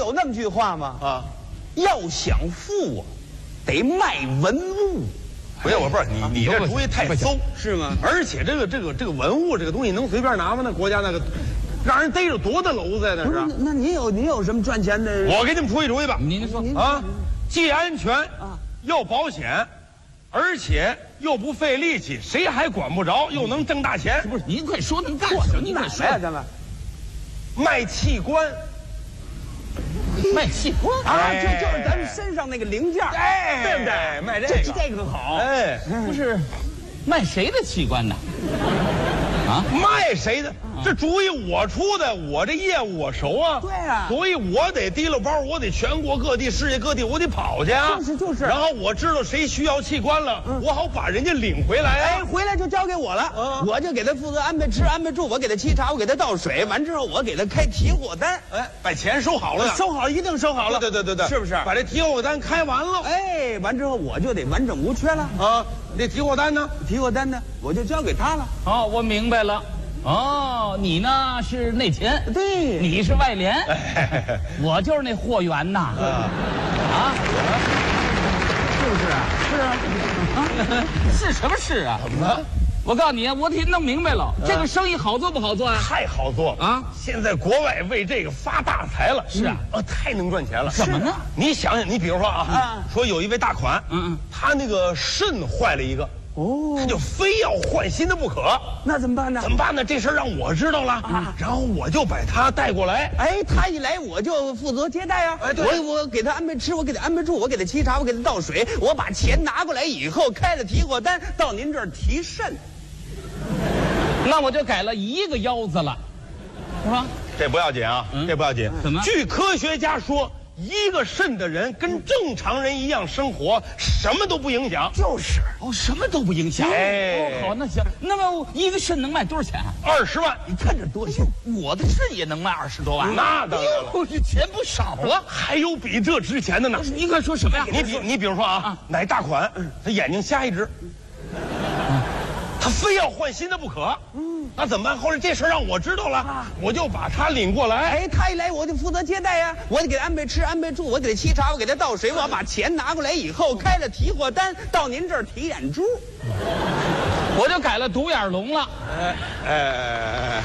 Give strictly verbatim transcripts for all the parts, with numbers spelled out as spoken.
有那么句话吗？啊，要想富啊，得卖文物。 不是，我不是你，你这主意太馊， 是吗？ 而且这个这个这个文物这个东西能随便拿吗？那国家那个，让人逮着多大篓子呀！那是。 那您有您有什么赚钱的？ 我给你们出一主意吧。 您说啊，既安全啊，又保险，而且又不费力气，谁还管不着，又能挣大钱。 不是，您快说，您干什么？您快说呀，咱们卖器官。 卖器官啊，这就是咱们身上那个零件， 哎， 对不对？ 卖这个， 这这个好。 哎， 不是，卖谁的器官呢？啊， 卖谁的？这主意我出的，我这业务我熟啊。 对啊， 所以我得提了包，我得全国各地、世界各地，我得跑去啊。 就是就是。 然后我知道谁需要器官了，嗯、我好把人家领回来啊。 哎，回来就交给我了，嗯、我就给他负责安排吃、安排住，我给他沏茶，我给他倒水，完之后我给他开提货单。 哎，把钱收好了， 收好，一定收好了。 对对对对对， 是不是？ 把这提货单开完了， 哎，完之后我就得完整无缺了啊。这提货单呢？ 提货单呢，我就交给他了。 哦，我明白了。哦，你呢是内勤， 对， 你是外联，我就是那货源呐。啊，是不是？是啊，啊，是什么事啊？ 怎么了？ 我告诉你，我得弄明白了，这个生意好做不好做啊？ 太好做了啊！现在国外为这个发大财了。 是啊， 呃，太能赚钱了。 怎么呢？ 你想想，你比如说啊，说有一位大款，嗯嗯，他那个肾坏了一个。哦，他就非要换新的不可， 那怎么办呢？ 怎么办呢？这事儿让我知道了，啊、然后我就把他带过来。 哎，他一来我就负责接待啊。哎，对，我我给他安排吃，我给他安排住，我给他沏茶，我给他倒水，我把钱拿过来以后，开了提货单到您这儿提肾。 那我就改了一个腰子了，是吧？ 这不要紧啊，嗯、这不要紧。 怎么？ 据科学家说。一个肾的人跟正常人一样生活，什么都不影响。 就是哦，什么都不影响。哎，哦，好，那行。那么一个肾能卖多少钱？ 二十万。 你看这多行， 我的肾也能卖二十多万。 那当然了， 这钱不少啊。 还有比这值钱的呢。 你快说什么呀？ 你比你比如说啊，哪大款，他眼睛瞎一只，他非要换新的不可。嗯。那怎么办？后来这事让我知道了，啊、我就把他领过来。 哎，他一来我就负责接待呀、啊，我得给他安排吃、安排住，我给他沏茶，我给他倒水，我把钱拿过来以后，开了提货单到您这儿提眼珠， 我就改了独眼龙了。 哎哎哎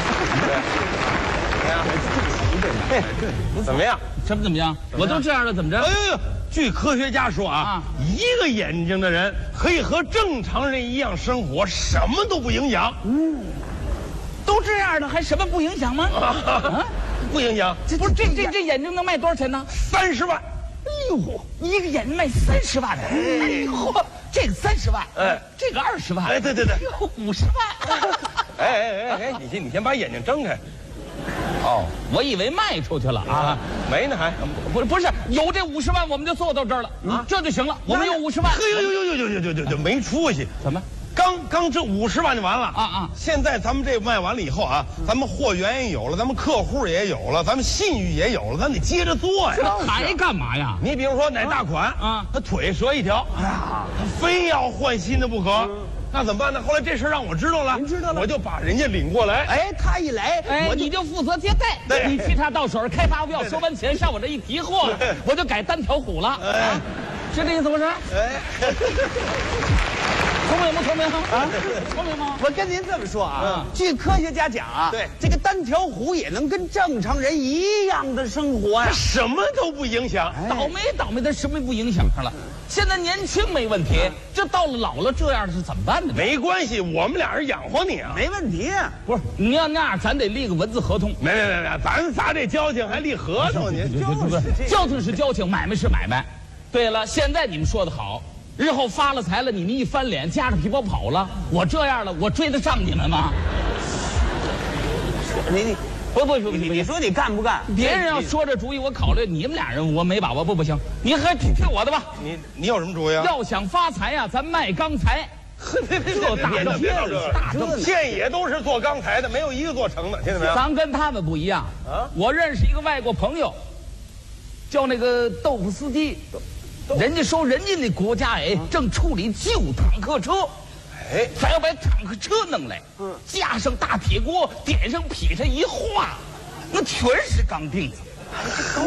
哎！怎么样？ 什么怎么样？我都这样了，怎么着？ 哎呦！据科学家说啊，啊一个眼睛的人可以和正常人一样生活，什么都不影响。嗯， 都这样的，还什么不影响吗？啊， 不影响。 这不是这这这眼睛能卖多少钱呢？ 三十万。 哎呦，一个眼睛卖三十万！哎呦，这个三十万，哎，这个二十万， 哎，对对对， 五十万。 哎哎哎哎，你先你先把眼睛睁开。 哦，我以为卖出去了啊， 没呢还， 不是不是，有这五十万我们就做到这儿了啊，这就行了，我们有五十万。 嘿呦呦呦呦呦呦呦呦，没出息！ 怎么？ 刚刚这五十万就完了啊啊！ 现在咱们这卖完了以后啊，咱们货源也有了，咱们客户也有了，咱们信誉也有了，咱得接着做呀。 还干嘛呀？ 你比如说哪大款啊，他腿折一条，哎呀，他非要换新的不可。那怎么办呢？后来这事让我知道了， 您知道了， 我就把人家领过来。 哎，他一来， 哎，你就负责接待， 对， 你替他倒水、开发票、收完钱，上我这一提货，我就改单条虎了。哎，是这意思不是？哎，聪明不聪明啊？聪明吗？ 我跟您这么说啊，据科学家讲啊， 对， 这个单条虎也能跟正常人一样的生活呀， 什么都不影响。 倒霉倒霉的什么不影响上了？现在年轻没问题，这到了老了这样是怎么办呢？ 没关系，我们俩人养活你啊， 没问题。 不是你要那样，咱得立个文字合同。 没没没没，咱仨这交情还立合同？您就是交情是交情，买卖是买卖。对了，现在你们说的好，日后发了财了，你们一翻脸，夹着皮包跑了，我这样了，我追得上你们吗？ 你你。 不不不， 你你说你干不干？ 别人要说这主意，我考虑你们俩人我没把握，不不行，你还听听我的吧。 你你有什么主意啊？ 要想发财呀、啊，咱卖钢材。 别别别大挣，别这个大挣，现也都是做钢材的，没有一个做成的，听见没有？ 咱跟他们不一样啊！我认识一个外国朋友，叫那个豆腐司机，人家说人家那国家哎正处理旧坦克车。哎，咱要把坦克车弄来，嗯，架上大铁锅，点上劈柴一化，那全是钢锭子。